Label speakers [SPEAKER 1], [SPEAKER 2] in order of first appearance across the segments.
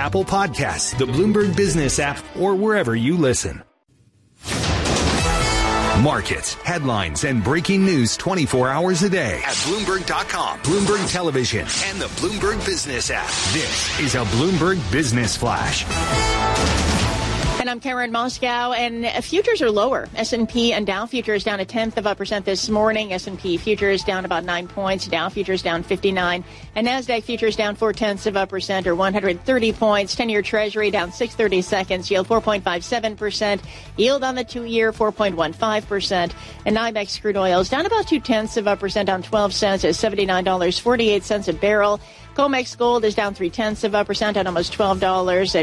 [SPEAKER 1] Apple Podcasts, the Bloomberg Business app, or wherever you listen. Markets, headlines, and breaking news 24 hours a day at Bloomberg.com, Bloomberg Television, and the Bloomberg Business app. This is a Bloomberg Business Flash.
[SPEAKER 2] And I'm Karen Moscow, and futures are lower. S&P and Dow futures down 0.1% this morning. S&P futures down about 9 points. Dow futures down 59. And NASDAQ futures down 0.4% or 130 points. 10-year Treasury down 6/32. Yield 4.57%. Yield on the 2-year 4.15%. And NYMEX crude oil is down about 0.2% down 12 cents at $79.48 a barrel. COMEX gold is down 0.3% at almost $12 at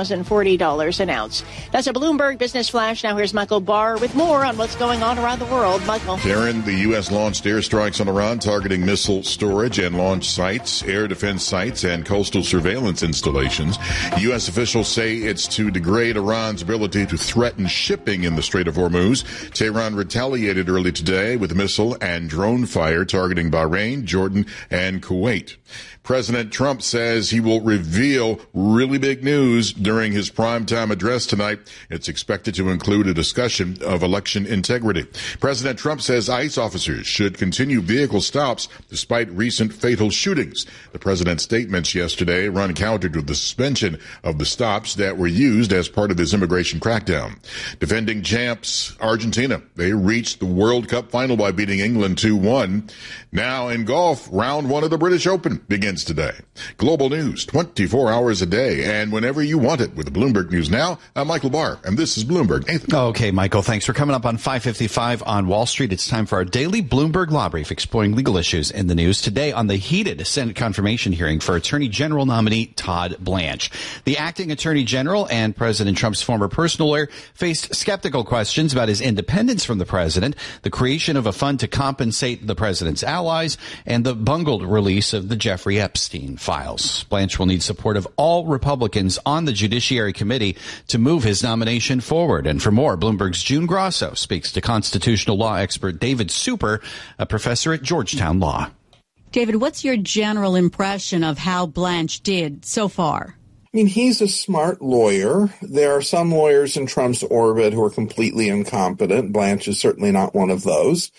[SPEAKER 2] $4,040 an ounce. That's a Bloomberg Business Flash. Now here's Michael Barr with more on what's going on around the world. Michael.
[SPEAKER 3] Karen, the U.S. launched airstrikes on Iran targeting missile storage and launch sites, air defense sites, and coastal surveillance installations. U.S. officials say it's to degrade Iran's ability to threaten shipping in the Strait of Hormuz. Tehran retaliated early today with missile and drone fire targeting Bahrain, Jordan, and Kuwait. President Trump says he will reveal really big news during his primetime address tonight. It's expected to include a discussion of election integrity. President Trump says ICE officers should continue vehicle stops despite recent fatal shootings. The president's statements yesterday run counter to the suspension of the stops that were used as part of his immigration crackdown. Defending champs Argentina, they reached the World Cup final by beating England 2-1. Now in golf, round one of the British Open begins today. Global news 24 hours a day and whenever you want it with Bloomberg News Now. I'm Michael Barr, and this is Bloomberg. Nathan.
[SPEAKER 4] Okay, Michael, thanks for coming up on 5:55 on Wall Street. It's time for our daily Bloomberg Law Brief exploring legal issues in the news. Today on the heated Senate confirmation hearing for Attorney General nominee Todd Blanche. The acting Attorney General and President Trump's former personal lawyer faced skeptical questions about his independence from the president, the creation of a fund to compensate the president's allies, and the bungled release of the Jeffrey Epstein files. Blanche will need support of all Republicans on the Judiciary Committee to move his nomination forward. And for more, Bloomberg's June Grosso speaks to constitutional law expert David Super, a professor at Georgetown Law.
[SPEAKER 5] David, what's your general impression of how Blanche did so far?
[SPEAKER 6] I mean, he's a smart lawyer. There are some lawyers in Trump's orbit who are completely incompetent. Blanche is certainly not one of those.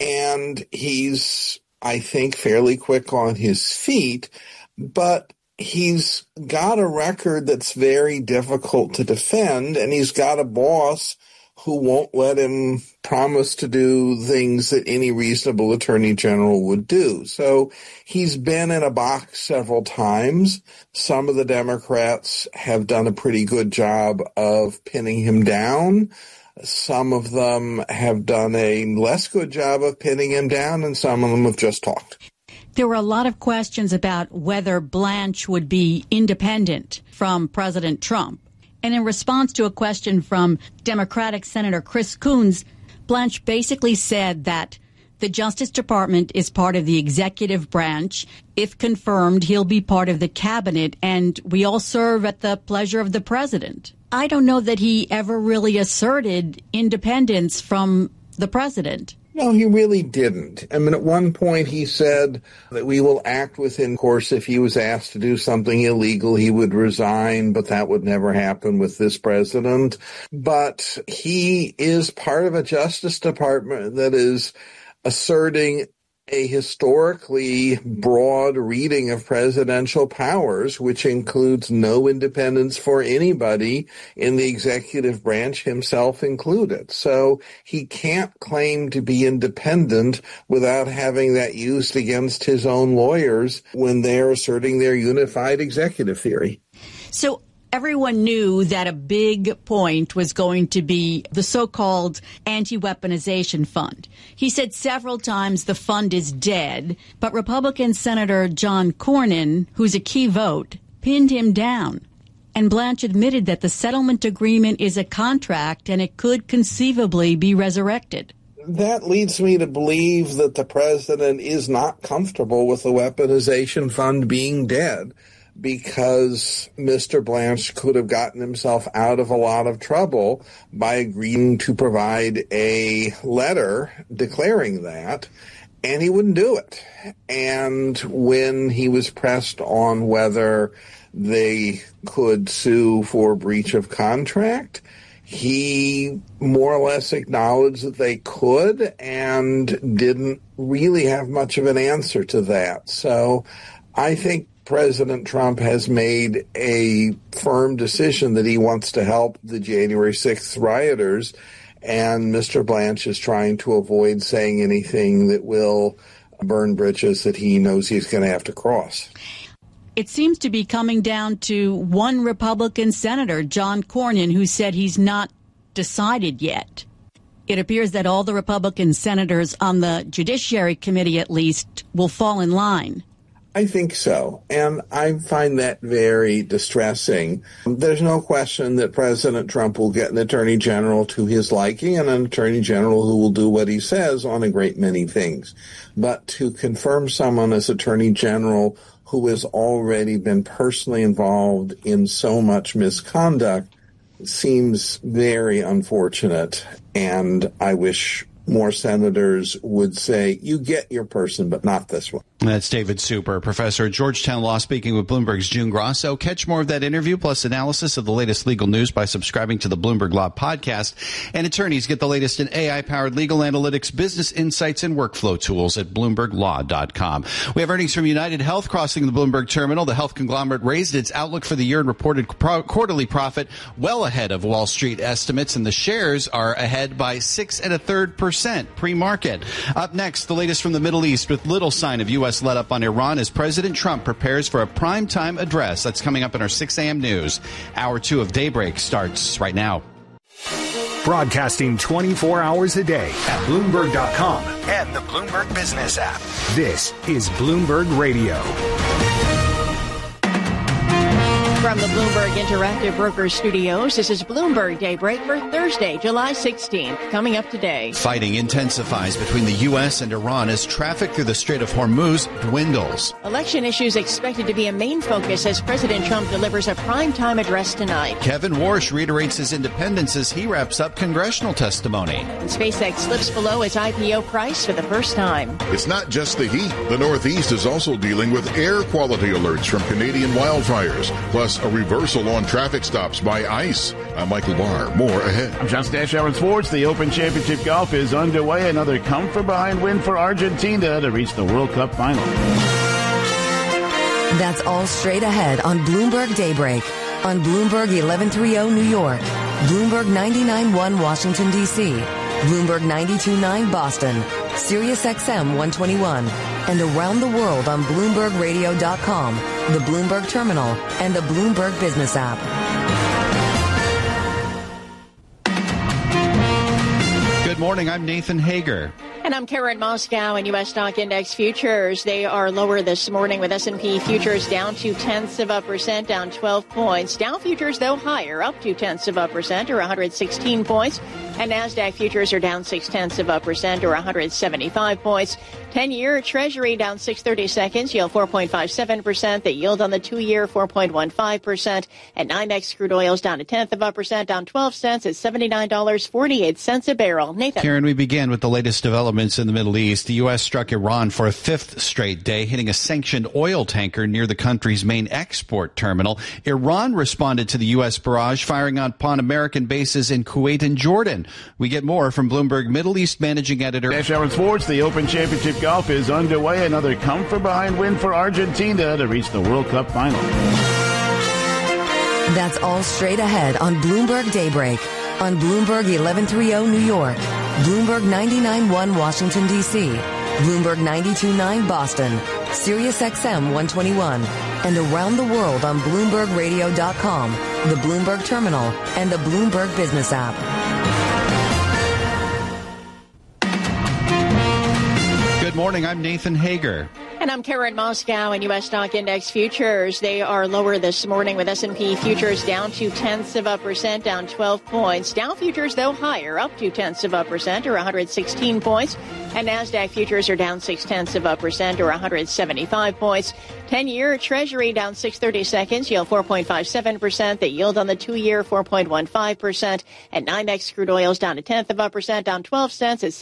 [SPEAKER 6] And he's, I think, fairly quick on his feet, but he's got a record that's very difficult to defend, and he's got a boss who won't let him promise to do things that any reasonable attorney general would do. So he's been in a box several times. Some of the Democrats have done a pretty good job of pinning him down. Some of them have done a less good job of pinning him down, and some of them have just talked.
[SPEAKER 5] There were a lot of questions about whether Blanche would be independent from President Trump. And in response to a question from Democratic Senator Chris Coons, Blanche basically said that the Justice Department is part of the executive branch. If confirmed, he'll be part of the cabinet, and we all serve at the pleasure of the president. I don't know that he ever really asserted independence from the president.
[SPEAKER 6] No, he really didn't. I mean, at one point he said that we will act within course. If he was asked to do something illegal, he would resign, but that would never happen with this president. But he is part of a Justice Department that is asserting a historically broad reading of presidential powers, which includes no independence for anybody in the executive branch, himself included. So he can't claim to be independent without having that used against his own lawyers when they're asserting their unified executive theory.
[SPEAKER 5] So everyone knew that a big point was going to be the so-called anti-weaponization fund. He said several times the fund is dead, but Republican Senator John Cornyn, who's a key vote, pinned him down. And Blanche admitted that the settlement agreement is a contract and it could conceivably be resurrected.
[SPEAKER 6] That leads me to believe that the president is not comfortable with the weaponization fund being dead, because Mr. Blanche could have gotten himself out of a lot of trouble by agreeing to provide a letter declaring that. And he wouldn't do it. And when he was pressed on whether they could sue for breach of contract, he more or less acknowledged that they could and didn't really have much of an answer to that. So I think President Trump has made a firm decision that he wants to help the January 6th rioters, and Mr. Blanche is trying to avoid saying anything that will burn bridges that he knows he's going to have to cross.
[SPEAKER 5] It seems to be coming down to one Republican senator, John Cornyn, who said he's not decided yet. It appears that all the Republican senators on the Judiciary Committee, at least, will fall in line.
[SPEAKER 6] I think so, and I find that very distressing. There's no question that President Trump will get an attorney general to his liking and an attorney general who will do what he says on a great many things. But to confirm someone as attorney general who has already been personally involved in so much misconduct seems very unfortunate, and I wish more senators would say, you get your person, but not this one.
[SPEAKER 4] That's David Super, professor at Georgetown Law, speaking with Bloomberg's June Grosso. Catch more of that interview plus analysis of the latest legal news by subscribing to the Bloomberg Law podcast. And attorneys get the latest in AI-powered legal analytics, business insights, and workflow tools at BloombergLaw.com. We have earnings from United Health crossing the Bloomberg terminal. The health conglomerate raised its outlook for the year and reported quarterly profit well ahead of Wall Street estimates, and the shares are ahead by 6 1/3% pre-market. Up next, the latest from the Middle East with little sign of U.S. let up on Iran as President Trump prepares for a primetime address. That's coming up in our 6 a.m. news. Hour 2 of Daybreak starts right now.
[SPEAKER 1] Broadcasting 24 hours a day at Bloomberg.com and the Bloomberg Business app. This is Bloomberg Radio.
[SPEAKER 2] From the Bloomberg Interactive Brokers Studios, this is Bloomberg Daybreak for Thursday, July 16th. Coming up today.
[SPEAKER 4] Fighting intensifies between the U.S. and Iran as traffic through the Strait of Hormuz dwindles.
[SPEAKER 2] Election issues expected to be a main focus as President Trump delivers a primetime address tonight.
[SPEAKER 4] Kevin Warsh reiterates his independence as he wraps up congressional testimony.
[SPEAKER 2] And SpaceX slips below its IPO price for the first time.
[SPEAKER 3] It's not just the heat. The Northeast is also dealing with air quality alerts from Canadian wildfires, plus a reversal on traffic stops by ICE. I'm Michael Barr. More ahead.
[SPEAKER 7] I'm John Stash, Aaron Sports. The Open Championship Golf is underway. Another come-from-behind win for Argentina to reach the World Cup final.
[SPEAKER 8] That's all straight ahead on Bloomberg Daybreak. On Bloomberg 1130 New York, Bloomberg 99.1 Washington, D.C., Bloomberg 92.9 Boston, Sirius XM 121, and around the world on BloombergRadio.com, the Bloomberg Terminal, and the Bloomberg Business app.
[SPEAKER 4] Good morning. I'm Nathan Hager.
[SPEAKER 2] And I'm Karen Moscow. And U.S. stock index futures, they are lower this morning with S&P futures down 0.2%, down 12 points. Dow futures, though, higher, up 0.2%, or 116 points. And NASDAQ futures are down 0.6%, or 175 points. 10-year Treasury down 6/32, yield 4.57%. The yield on the 2-year 4.15%. And NYMEX crude oil's down 0.1%, down 12 cents at $79.48 a barrel. Nathan.
[SPEAKER 4] Karen, we began with the latest developments in the Middle East. The U.S. struck Iran for a 5th straight day, hitting a sanctioned oil tanker near the country's main export terminal. Iran responded to the U.S. barrage, firing upon American bases in Kuwait and Jordan. We get more from Bloomberg Middle East managing editor.
[SPEAKER 7] Dash Aaron Sports. The Open Championship Golf is underway. Another come-from-behind win for Argentina to reach the World Cup final.
[SPEAKER 8] That's all straight ahead on Bloomberg Daybreak. On Bloomberg 1130 New York, Bloomberg 99.1 Washington, D.C., Bloomberg 92.9 Boston, Sirius XM 121, and around the world on BloombergRadio.com, the Bloomberg Terminal, and the Bloomberg Business app.
[SPEAKER 4] Good morning. I'm Nathan Hager.
[SPEAKER 2] And I'm Karen Moscow. And U.S. stock index futures, they are lower this morning with S&P futures down 0.2%, down 12 points. Dow futures, though, higher, up 0.2%, or 116 points. And NASDAQ futures are down 0.6% or 175 points. 10-year Treasury down 6/30 seconds, yield 4.57%. The yield on the 2-year 4.15%. And NYMEX crude oil's down 0.1%, down 12 cents at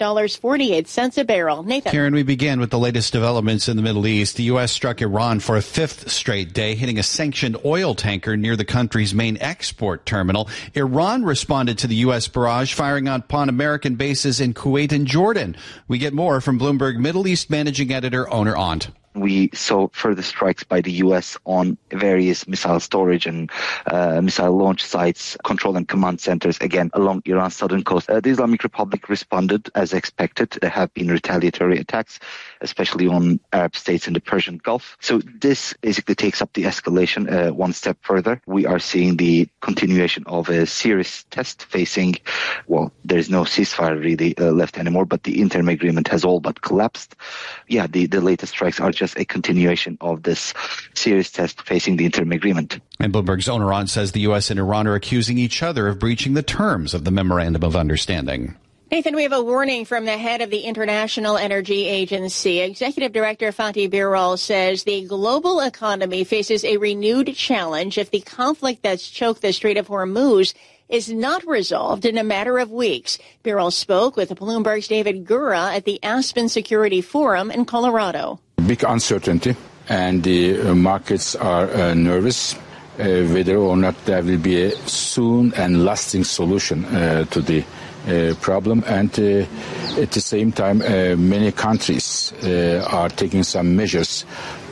[SPEAKER 2] $79.48 a barrel. Nathan.
[SPEAKER 4] Karen, we begin with the latest developments in the Middle East. The U.S. struck Iran for a fifth straight day, hitting a sanctioned oil tanker near the country's main export terminal. Iran responded to the U.S. barrage, firing upon American bases in Kuwait and Jordan. We get more from Bloomberg Middle East managing editor Oner Ont.
[SPEAKER 9] We saw further strikes by the U.S. on various missile storage and missile launch sites, control and command centers, again, along Iran's southern coast. The Islamic Republic responded as expected. There have been retaliatory attacks, especially on Arab states in the Persian Gulf. So this basically takes up the escalation one step further. We are seeing the continuation of a serious test facing, well, there's no ceasefire really left anymore, but the interim agreement has all but collapsed. Yeah, the latest strikes are just a continuation of this serious test facing the interim agreement.
[SPEAKER 4] And Bloomberg's Oner Ont says the U.S. and Iran are accusing each other of breaching the terms of the Memorandum of Understanding.
[SPEAKER 2] Nathan, we have a warning from the head of the International Energy Agency. Executive Director Fatih Birol says the global economy faces a renewed challenge if the conflict that's choked the Strait of Hormuz is not resolved in a matter of weeks. Birol spoke with Bloomberg's David Gura at the Aspen Security Forum in Colorado.
[SPEAKER 10] Big uncertainty, and the markets are nervous whether or not there will be a soon and lasting solution to the problem. And at the same time, many countries are taking some measures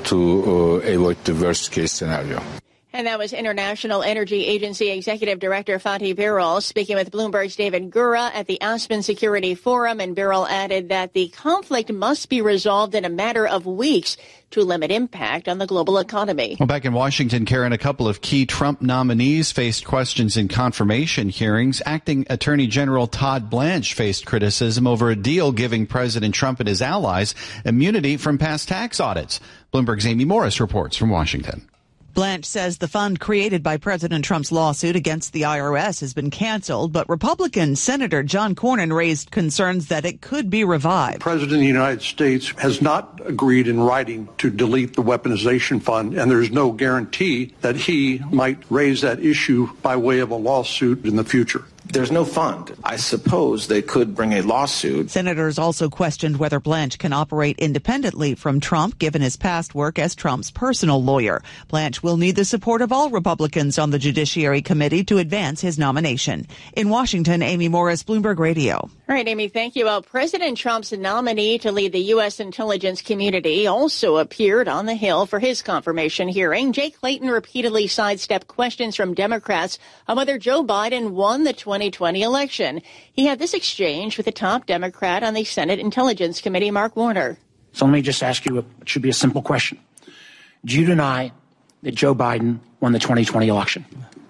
[SPEAKER 10] to avoid the worst case scenario.
[SPEAKER 2] And that was International Energy Agency Executive Director Fatih Birol speaking with Bloomberg's David Gura at the Aspen Security Forum. And Birol added that the conflict must be resolved in a matter of weeks to limit impact on the global economy.
[SPEAKER 4] Well, back in Washington, Karen, a couple of key Trump nominees faced questions in confirmation hearings. Acting Attorney General Todd Blanche faced criticism over a deal giving President Trump and his allies immunity from past tax audits. Bloomberg's Amy Morris reports from Washington.
[SPEAKER 11] Blanche says the fund created by President Trump's lawsuit against the IRS has been canceled, but Republican Senator John Cornyn raised concerns that it could be revived.
[SPEAKER 12] The President of the United States has not agreed in writing to delete the weaponization fund, and there's no guarantee that he might raise that issue by way of a lawsuit in the future.
[SPEAKER 13] There's no fund. I suppose they could bring a lawsuit.
[SPEAKER 11] Senators also questioned whether Blanche can operate independently from Trump, given his past work as Trump's personal lawyer. Blanche will need the support of all Republicans on the Judiciary Committee to advance his nomination. In Washington, Amy Morris, Bloomberg Radio.
[SPEAKER 2] All right, Amy, thank you. Well, President Trump's nominee to lead the U.S. intelligence community also appeared on the Hill for his confirmation hearing. Jay Clayton repeatedly sidestepped questions from Democrats on whether Joe Biden won the 2020 election. He had this exchange with the top Democrat on the Senate Intelligence Committee, Mark Warner.
[SPEAKER 14] So let me just ask you, it should be a simple question. Do you deny that Joe Biden won the 2020 election?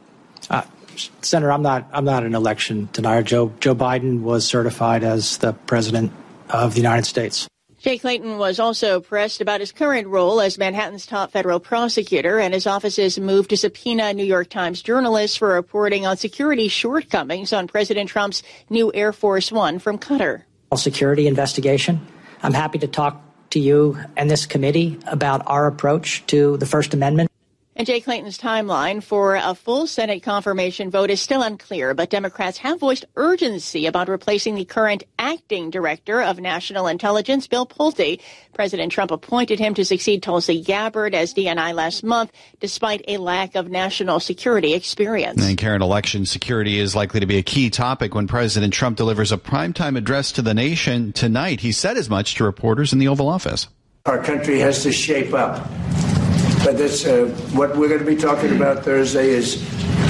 [SPEAKER 15] Senator, I'm not an election denier. Joe Biden was certified as the president of the United States.
[SPEAKER 2] Jay Clayton was also pressed about his current role as Manhattan's top federal prosecutor and his office's move to subpoena New York Times journalists for reporting on security shortcomings on President Trump's new Air Force One from Qatar.
[SPEAKER 15] Security investigation. I'm happy to talk to you and this committee about our approach to the First Amendment.
[SPEAKER 2] And Jay Clayton's timeline for a full Senate confirmation vote is still unclear, but Democrats have voiced urgency about replacing the current acting director of national intelligence, Bill Pulte. President Trump appointed him to succeed Tulsi Gabbard as DNI last month, despite a lack of national security experience.
[SPEAKER 4] And Karen, election security is likely to be a key topic when President Trump delivers a primetime address to the nation tonight. He said as much to reporters in the Oval Office.
[SPEAKER 16] Our country has to shape up. But that's what we're going to be talking about Thursday is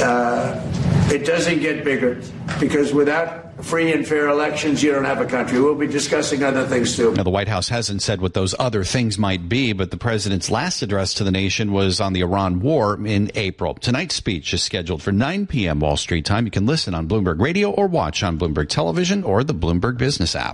[SPEAKER 16] it doesn't get bigger, because without free and fair elections, you don't have a country. We'll be discussing other things, too.
[SPEAKER 4] Now, the White House hasn't said what those other things might be, but the president's last address to the nation was on the Iran war in April. Tonight's speech is scheduled for 9 p.m. Wall Street time. You can listen on Bloomberg Radio or watch on Bloomberg Television or the Bloomberg Business app.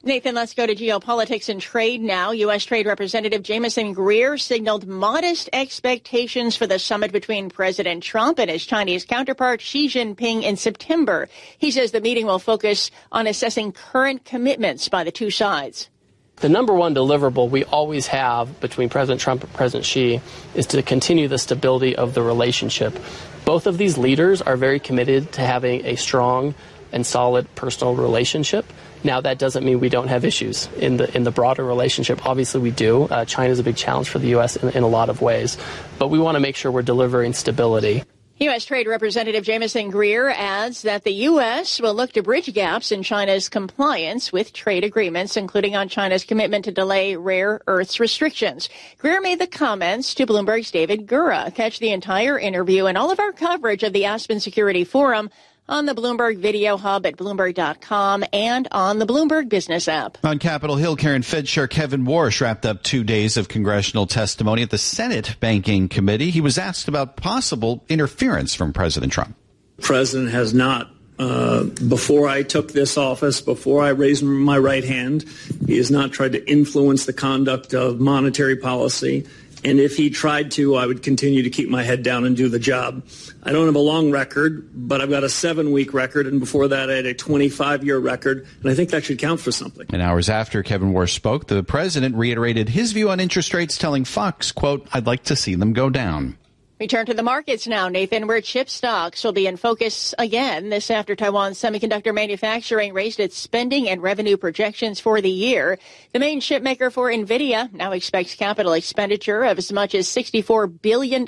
[SPEAKER 2] Nathan, let's go to geopolitics and trade now. U.S. Trade Representative Jamieson Greer signaled modest expectations for the summit between President Trump and his Chinese counterpart Xi Jinping in September. He says the meeting will focus on assessing current commitments by the two sides.
[SPEAKER 17] The number one deliverable we always have between President Trump and President Xi is to continue the stability of the relationship. Both of these leaders are very committed to having a strong and solid personal relationship. Now, that doesn't mean we don't have issues in the broader relationship. Obviously, we do. China is a big challenge for the U.S. in a lot of ways. But we want to make sure we're delivering stability.
[SPEAKER 2] U.S. Trade Representative Jamieson Greer adds that the U.S. will look to bridge gaps in China's compliance with trade agreements, including on China's commitment to delay rare earths restrictions. Greer made the comments to Bloomberg's David Gura. Catch the entire interview and all of our coverage of the Aspen Security Forum on the Bloomberg Video Hub at Bloomberg.com and on the Bloomberg Business app.
[SPEAKER 4] On Capitol Hill, Karen, Fed Chair Kevin Warsh wrapped up 2 days of congressional testimony at the Senate Banking Committee. He was asked about possible interference from President Trump.
[SPEAKER 18] The president has not, before I took this office, before I raised my right hand, he has not tried to influence the conduct of monetary policy. And if he tried to, I would continue to keep my head down and do the job. I don't have a long record, but I've got a 7-week record. And before that, I had a 25-year record. And I think that should count for something.
[SPEAKER 4] And hours after Kevin Warsh spoke, the president reiterated his view on interest rates, telling Fox, quote, "I'd like to see them go down."
[SPEAKER 2] We turn to the markets now, Nathan, where chip stocks will be in focus again. This after Taiwan's semiconductor manufacturing raised its spending and revenue projections for the year. The main chip maker for NVIDIA now expects capital expenditure of as much as $64 billion in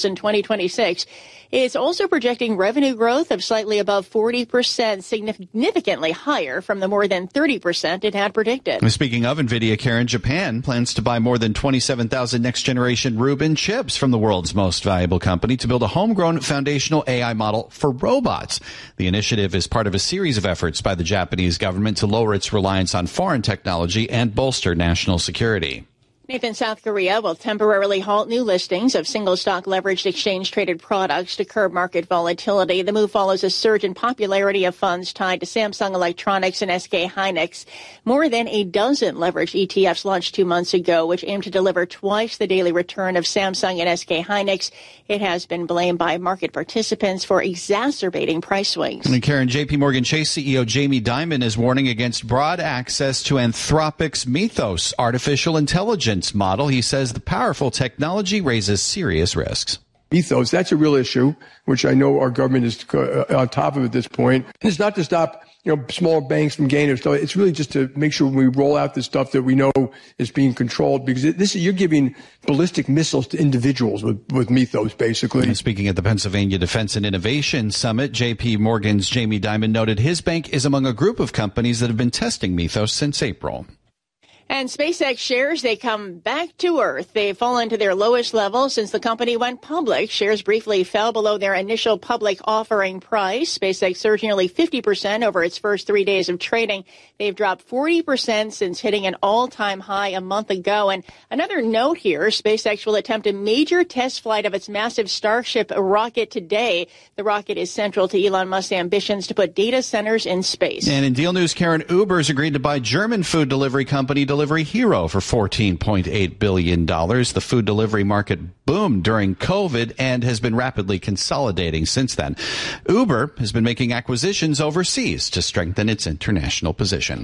[SPEAKER 2] 2026. It's also projecting revenue growth of slightly above 40%, significantly higher from the more than 30% it had predicted.
[SPEAKER 4] Speaking of NVIDIA, Karen, Japan plans to buy more than 27,000 next-generation Rubin chips from the world's most valuable company to build a homegrown foundational AI model for robots. The initiative is part of a series of efforts by the Japanese government to lower its reliance on foreign technology and bolster national security.
[SPEAKER 2] Nathan, South Korea will temporarily halt new listings of single-stock leveraged exchange-traded products to curb market volatility. The move follows a surge in popularity of funds tied to Samsung Electronics and SK Hynix. More than a dozen leveraged ETFs launched 2 months ago, which aim to deliver twice the daily return of Samsung and SK Hynix. It has been blamed by market participants for exacerbating price swings.
[SPEAKER 4] And Karen, J.P. Morgan Chase CEO Jamie Dimon is warning against broad access to Anthropic's Mythos artificial intelligence model. He says the powerful technology raises serious risks.
[SPEAKER 19] Mythos, that's a real issue, which I know our government is on top of at this point. And it's not to stop, small banks from gaining stuff. It's really just to make sure when we roll out the stuff that we know is being controlled, because you're giving ballistic missiles to individuals with Mythos, basically.
[SPEAKER 4] And speaking at the Pennsylvania Defense and Innovation Summit, J.P. Morgan's Jamie Dimon noted his bank is among a group of companies that have been testing Mythos since April.
[SPEAKER 2] And SpaceX shares, they come back to earth. They've fallen to their lowest level since the company went public. Shares briefly fell below their initial public offering price. SpaceX surged nearly 50% over its first 3 days of trading. They've dropped 40% since hitting an all-time high a month ago. And another note here, SpaceX will attempt a major test flight of its massive Starship rocket today. The rocket is central to Elon Musk's ambitions to put data centers in space.
[SPEAKER 4] And in deal news, Karen, Uber's agreed to buy German food delivery company Delivery Hero for $14.8 billion. The food delivery market boomed during COVID and has been rapidly consolidating since then. Uber has been making acquisitions overseas to strengthen its international position.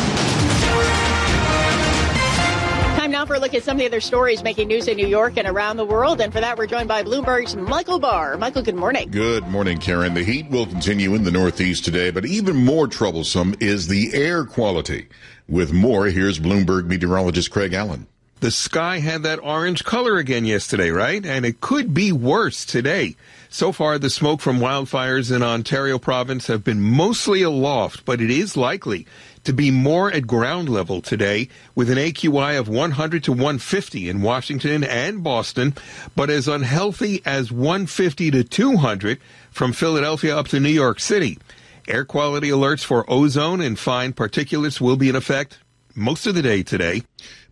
[SPEAKER 2] Time now for a look at some of the other stories making news in New York and around the world. And for that, we're joined by Bloomberg's Michael Barr. Michael, good morning.
[SPEAKER 3] Good morning, Karen. The heat will continue in the Northeast today, but even more troublesome is the air quality. With more, here's Bloomberg meteorologist Craig Allen.
[SPEAKER 20] The sky had that orange color again yesterday, right? And it could be worse today. So far, the smoke from wildfires in Ontario province have been mostly aloft, but it is likely to be more at ground level today with an AQI of 100 to 150 in Washington and Boston, but as unhealthy as 150 to 200 from Philadelphia up to New York City. Air quality alerts for ozone and fine particulates will be in effect most of the day today.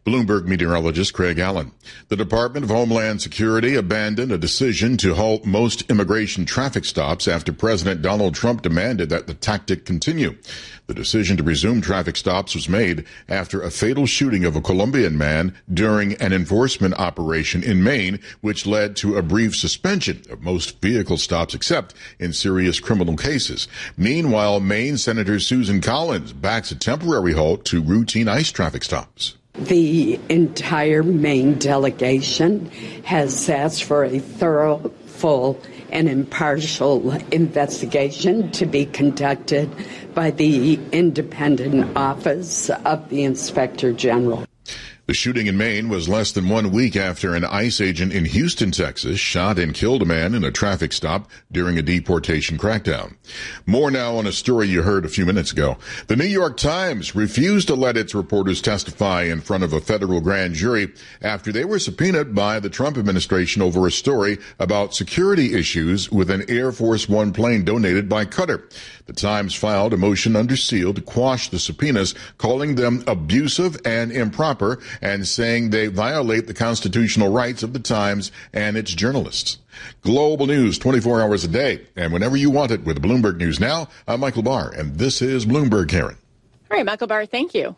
[SPEAKER 3] Bloomberg meteorologist Craig Allen. The Department of Homeland Security abandoned a decision to halt most immigration traffic stops after President Donald Trump demanded that the tactic continue. The decision to resume traffic stops was made after a fatal shooting of a Colombian man during an enforcement operation in Maine, which led to a brief suspension of most vehicle stops except in serious criminal cases. Meanwhile, Maine Senator Susan Collins backs a temporary halt to routine ICE traffic stops.
[SPEAKER 21] The entire Maine delegation has asked for a thorough, full, and impartial investigation to be conducted by the Independent Office of the Inspector General.
[SPEAKER 3] The shooting in Maine was less than 1 week after an ICE agent in Houston, Texas, shot and killed a man in a traffic stop during a deportation crackdown. More now on a story you heard a few minutes ago. The New York Times refused to let its reporters testify in front of a federal grand jury after they were subpoenaed by the Trump administration over a story about security issues with an Air Force One plane donated by Qatar. The Times filed a motion under seal to quash the subpoenas, calling them abusive and improper, and saying they violate the constitutional rights of the Times and its journalists. Global news 24 hours a day, and whenever you want it with Bloomberg News Now. I'm Michael Barr, and this is Bloomberg, Karen.
[SPEAKER 2] All right, Michael Barr, thank you.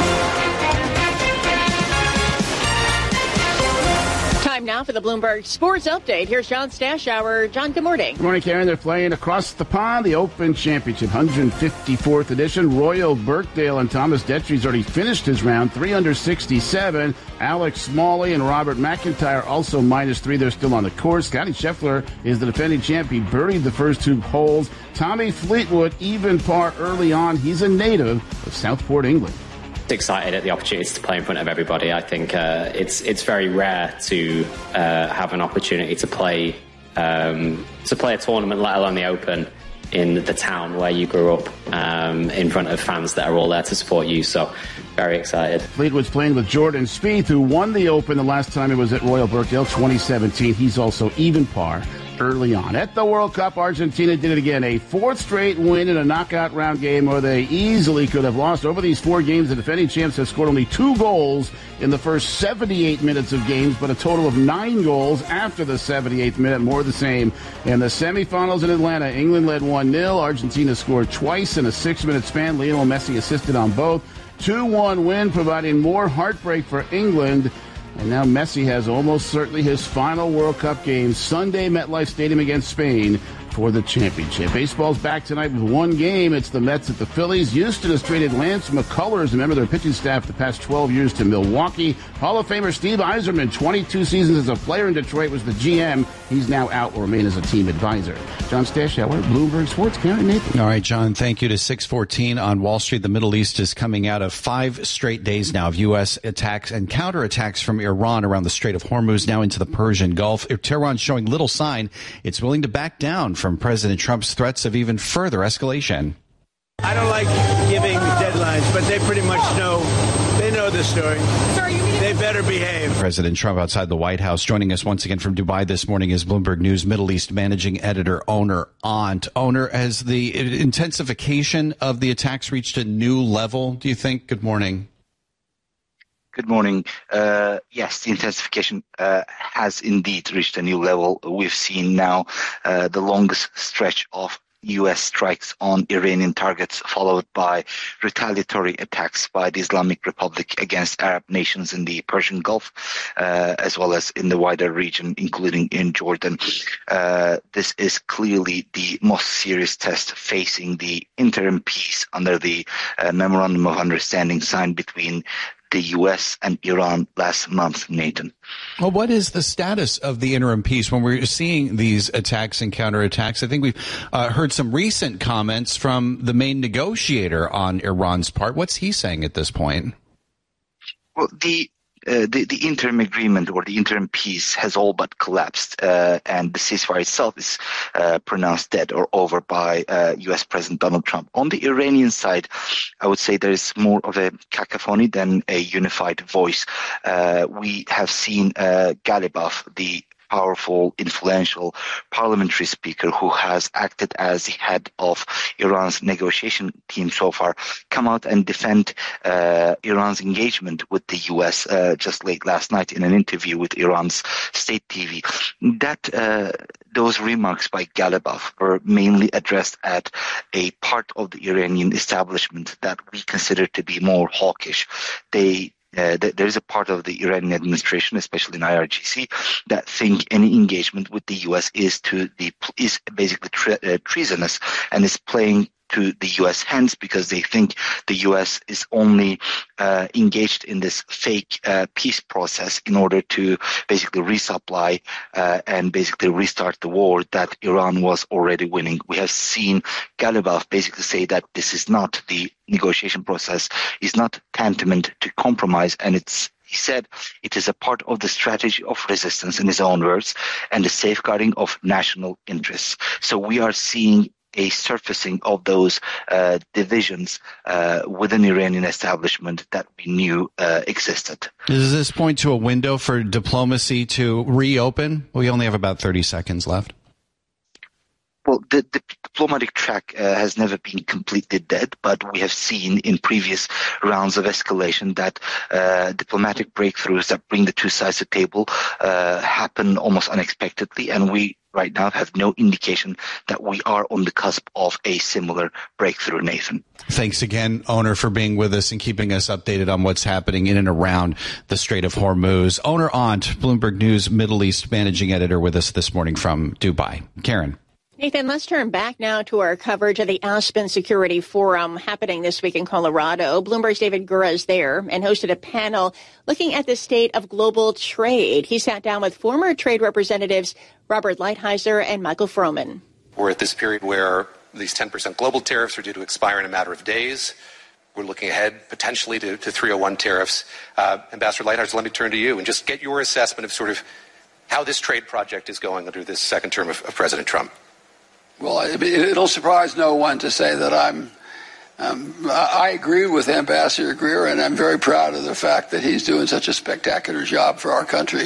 [SPEAKER 2] Time now for the Bloomberg Sports Update. Here's John Stashower. John, good morning.
[SPEAKER 7] Good morning, Karen. They're playing across the pond, the Open Championship, 154th edition. Royal Birkdale and Thomas Detry's already finished his round, 3 under 67. Alex Smalley and Robert McIntyre also -3. They're still on the course. Scotty Scheffler is the defending champ. He birdied the first 2 holes. Tommy Fleetwood, even par early on. He's a native of Southport, England.
[SPEAKER 22] Excited at the opportunity to play in front of everybody. I think it's very rare to have an opportunity to play a tournament, let alone the Open, in the town where you grew up, in front of fans that are all there to support you. So very excited.
[SPEAKER 7] Fleetwood's playing with Jordan Spieth, who won the Open the last time it was at Royal Birkdale, 2017. He's also even par early on. At the World Cup, Argentina did it again. A 4th straight win in a knockout round game where they easily could have lost. Over these 4 games, the defending champs have scored only 2 goals in the first 78 minutes of games, but a total of 9 goals after the 78th minute, more the same. In the semifinals in Atlanta, England led 1-0. Argentina scored twice in a 6-minute span. Lionel Messi assisted on both. 2-1 win, providing more heartbreak for England. And now Messi has almost certainly his final World Cup game Sunday, MetLife Stadium against Spain for the championship. Baseball's back tonight with 1 game. It's the Mets at the Phillies. Houston has traded Lance McCullers, a member of their pitching staff, the past 12 years to Milwaukee. Hall of Famer Steve Yzerman, 22 seasons as a player in Detroit, was the GM. He's now out, will remain as a team advisor. John Stashower, Bloomberg Sports. Karen Nathan.
[SPEAKER 4] All right, John, thank you. To 6:14 on Wall Street. The Middle East is coming out of 5 straight days now of U.S. attacks and counterattacks from Iran around the Strait of Hormuz, now into the Persian Gulf. Tehran showing little sign it's willing to back down from President Trump's threats of even further escalation.
[SPEAKER 23] I don't like giving deadlines, but they pretty much know. They know the story. They better behave.
[SPEAKER 4] President Trump outside the White House. Joining us once again from Dubai this morning is Bloomberg News Middle East managing editor Oner Ont. Oner, has the intensification of the attacks reached a new level, do you think? Good morning.
[SPEAKER 9] Good morning. Yes, the intensification has indeed reached a new level. We've seen now the longest stretch of U.S. strikes on Iranian targets, followed by retaliatory attacks by the Islamic Republic against Arab nations in the Persian Gulf, as well as in the wider region, including in Jordan. This is clearly the most serious test facing the interim peace under the Memorandum of Understanding signed between the U.S. and Iran last month, Nathan.
[SPEAKER 4] Well, what is the status of the interim peace when we're seeing these attacks and counterattacks? I think we've heard some recent comments from the main negotiator on Iran's part. What's he saying at this point?
[SPEAKER 9] Well, the interim agreement or the interim peace has all but collapsed, and the ceasefire itself is pronounced dead or over by U.S. President Donald Trump. On the Iranian side, I would say there is more of a cacophony than a unified voice. We have seen Ghalibaf, the powerful, influential parliamentary speaker who has acted as the head of Iran's negotiation team so far, come out and defend Iran's engagement with the U.S. Just late last night in an interview with Iran's state TV. Those remarks by Galibaf were mainly addressed at a part of the Iranian establishment that we consider to be more hawkish. There is a part of the Iranian administration, especially in IRGC, that think any engagement with the U.S. is basically treasonous and is playing to the U.S. hands, because they think the U.S. is only engaged in this fake peace process in order to basically resupply and basically restart the war that Iran was already winning. We have seen Galibaf basically say that this is not the negotiation process, is not tantamount to compromise, and he said it is a part of the strategy of resistance, in his own words, and the safeguarding of national interests. So we are seeing a surfacing of those divisions within the Iranian establishment that we knew existed.
[SPEAKER 4] Does this point to a window for diplomacy to reopen? We only have about 30 seconds left.
[SPEAKER 9] Well, the diplomatic track has never been completely dead, but we have seen in previous rounds of escalation that diplomatic breakthroughs that bring the two sides to the table happen almost unexpectedly, and we right now have no indication that we are on the cusp of a similar breakthrough, Nathan.
[SPEAKER 4] Thanks again, Oner, for being with us and keeping us updated on what's happening in and around the Strait of Hormuz. Oner Aunt, Bloomberg News Middle East managing editor, with us this morning from Dubai. Karen.
[SPEAKER 2] Nathan, let's turn back now to our coverage of the Aspen Security Forum happening this week in Colorado. Bloomberg's David Gura is there and hosted a panel looking at the state of global trade. He sat down with former trade representatives Robert Lighthizer and Michael Froman.
[SPEAKER 1] We're at this period where these 10% global tariffs are due to expire in a matter of days. We're looking ahead potentially to 301 tariffs. Ambassador Lighthizer, let me turn to you and just get your assessment of sort of how this trade project is going under this second term of President Trump.
[SPEAKER 5] Well, it'll surprise no one to say that I agree with Ambassador Greer, and I'm very proud of the fact that he's doing such a spectacular job for our country.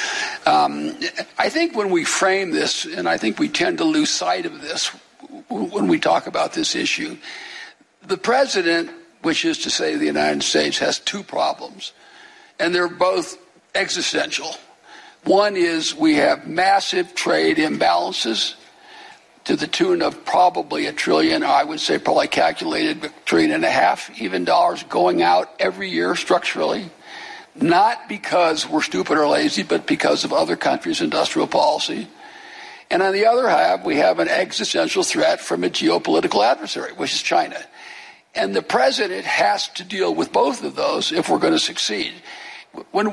[SPEAKER 5] I think when we frame this, and I think we tend to lose sight of this when we talk about this issue, the president, which is to say the United States, has two problems, and they're both existential. One is we have massive trade imbalances to the tune of probably $1 trillion, I would say probably calculated $1.5 trillion even dollars going out every year structurally, not because we're stupid or lazy, but because of other countries' industrial policy. And on the other hand, we have an existential threat from a geopolitical adversary, which is China. And the president has to deal with both of those if we're going to succeed. When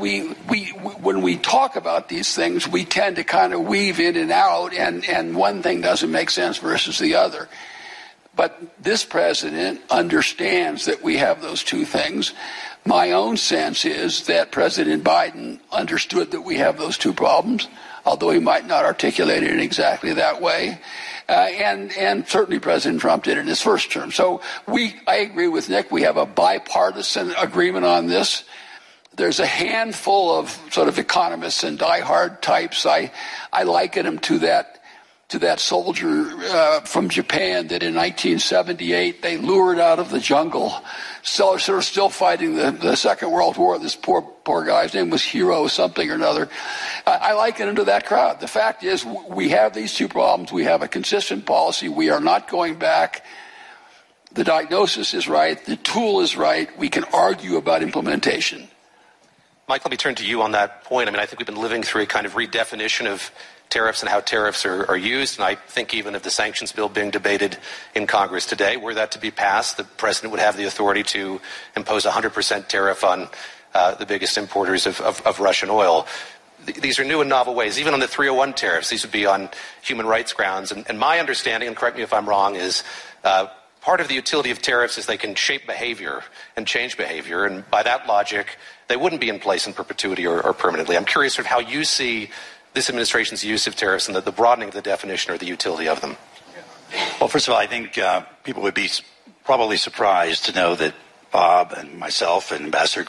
[SPEAKER 5] we talk about these things, we tend to kind of weave in and out, and one thing doesn't make sense versus the other. But this president understands that we have those two things. My own sense is that President Biden understood that we have those two problems, although he might not articulate it in exactly that way. And certainly President Trump did in his first term. So I agree with Nick. We have a bipartisan agreement on this. There's a handful of sort of economists and diehard types. I liken them to that soldier from Japan that in 1978 they lured out of the jungle. So sort of still fighting the Second World War. This poor guy's name was Hero something or another. I liken him to that crowd. The fact is we have these two problems. We have a consistent policy. We are not going back. The diagnosis is right. The tool is right. We can argue about implementation.
[SPEAKER 1] Mike, let me turn to you on that point. I mean, I think we've been living through a kind of redefinition of tariffs and how tariffs are used. And I think even of the sanctions bill being debated in Congress today, were that to be passed, the president would have the authority to impose a 100% tariff on the biggest importers of Russian oil. These are new and novel ways. Even on the 301 tariffs, these would be on human rights grounds. And my understanding, and correct me if I'm wrong, is part of the utility of tariffs is they can shape behavior and change behavior. And by that logic, they wouldn't be in place in perpetuity or permanently. I'm curious sort of how you see this administration's use of tariffs and the broadening of the definition or the utility of them.
[SPEAKER 6] Well, first of all, I think people would be probably surprised to know that Bob and myself and Ambassador